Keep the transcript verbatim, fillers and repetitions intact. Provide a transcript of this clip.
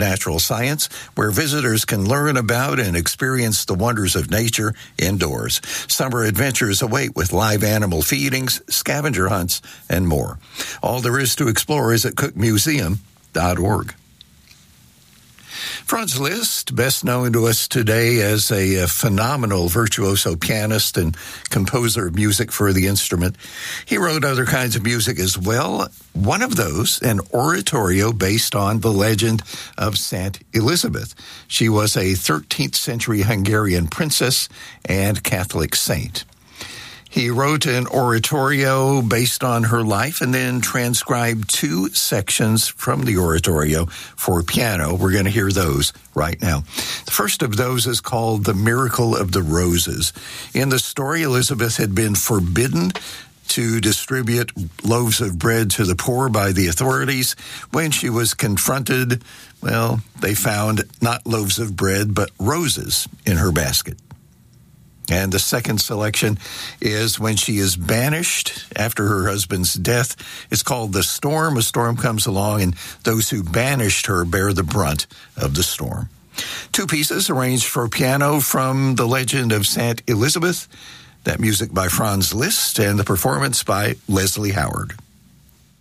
Natural Science, where visitors can learn about and experience the wonders of nature indoors. Summer adventures await with live animal feedings, scavenger hunts, and more. All there is to explore is at cook museum dot org. Franz Liszt, best known to us today as a, a phenomenal virtuoso pianist and composer of music for the instrument. He wrote other kinds of music as well. One of those, an oratorio based on the legend of Saint Elizabeth. She was a thirteenth century Hungarian princess and Catholic saint. He wrote an oratorio based on her life and then transcribed two sections from the oratorio for piano. We're going to hear those right now. The first of those is called The Miracle of the Roses. In the story, Elizabeth had been forbidden to distribute loaves of bread to the poor by the authorities. When she was confronted, well, they found not loaves of bread, but roses in her basket. And the second selection is when she is banished after her husband's death. It's called The Storm. A storm comes along, and those who banished her bear the brunt of the storm. Two pieces arranged for piano from the legend of Saint Elizabeth. That music by Franz Liszt and the performance by Leslie Howard.